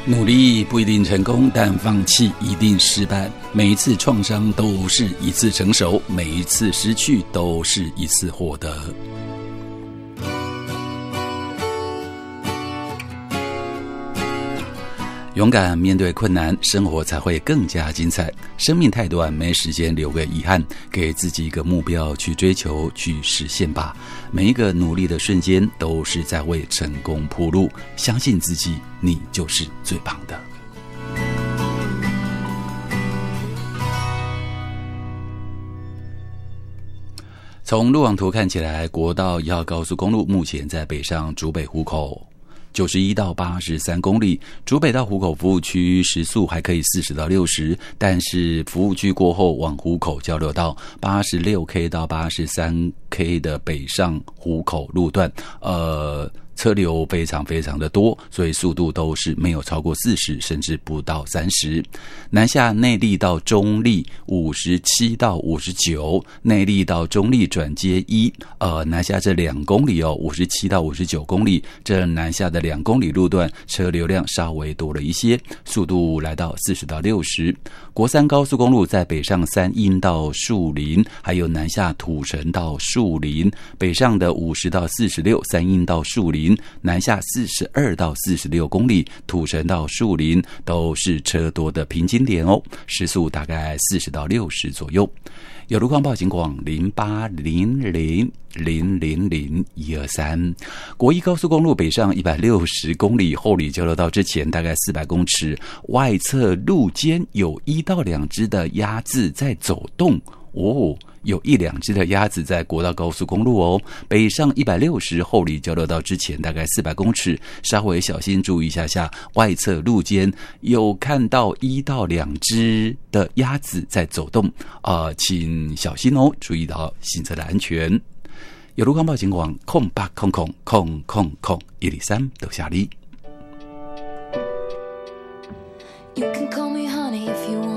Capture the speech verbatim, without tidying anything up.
努力不一定成功，但放弃一定失败。每一次创伤都是一次成熟，每一次失去都是一次获得。勇敢面对困难，生活才会更加精彩。生命太短，没时间留个遗憾，给自己一个目标去追求，去实现吧。每一个努力的瞬间，都是在为成功铺路。相信自己，你就是最棒的。从路网图看起来，国道一号高速公路目前在北上竹北湖口九十一到八十三公里，竹北到湖口服务区时速还可以四十到六十，但是服务区过后往湖口交流道八十六 K 到八十三 K 的北上湖口路段，呃。车流非常非常的多，所以速度都是没有超过四十，甚至不到三十。南下内壢到中壢五十七到五十九，内壢到中壢转接一，呃，南下这两公里哦，五十七到五十九公里，这南下的两公里路段车流量稍微多了一些，速度来到四十到六十。国三高速公路在北上三鶯到树林，还有南下土城到树林，北上的五十到四十六，三鶯到树林。南下四十二到四十六公里，土城到树林都是车多的平均点哦，时速大概四十到六十左右。有路况报警广零八零零零零零一二三。国一高速公路北上一百六十公里，后里交流道之前大概四百公尺，外侧路肩有一到两只的鸭子在走动哦。有一两只的鸭子在国道高速公路哦，北上一百六十，后里交流道之前大概四百公尺，稍微小心注意一下下，外侧路肩有看到一到两只的鸭子在走动，呃，请小心哦，注意到行车的安全。有路况报警广空八空空空空空一零三都下里。 You can call me honey if you want